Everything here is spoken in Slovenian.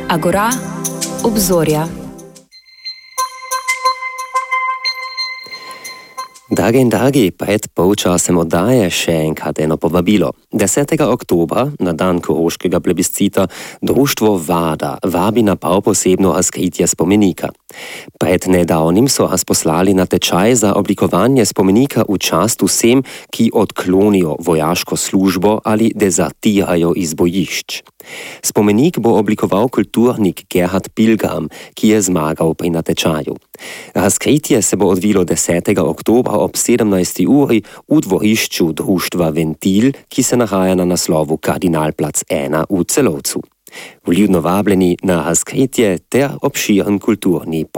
Agora, obzorja. Dragi, pred polčasem oddaje še enkrat eno povabilo. 10. oktobra, na dan koroškega plebiscita, društvo VADA vabi na prav posebno razkritje spomenika. Pred nedavnim so nas poslali na tečaj za oblikovanje spomenika v čast vsem, ki odklonijo vojaško službo ali dezertirajo iz bojišč. Spomenik bo oblikoval kulturnik Gerhard Pilgrim, ki je zmagal pri natečaju. Razkritje se bo odvilo 10. oktobra ob 17. uri v dvorišču društva Ventil, ki se nahaja na naslovu Kardinalplatz 1 v Celovcu. Vljudno vabljeni na razkritje ter obširen kulturni